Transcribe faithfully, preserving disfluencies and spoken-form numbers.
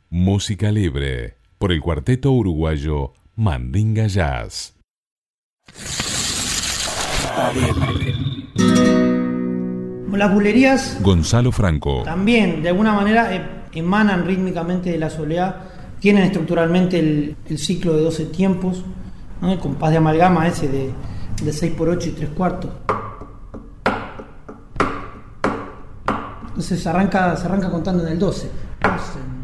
Música libre por el cuarteto uruguayo Mandinga Jazz. Las bulerías Gonzalo Franco. También, de alguna manera, eh, emanan rítmicamente de la soleá, tienen estructuralmente el, el ciclo de doce tiempos, ¿no? El compás de amalgama ese de, de seis por ocho y tres cuartos. Entonces se arranca, se arranca contando en el doce. doce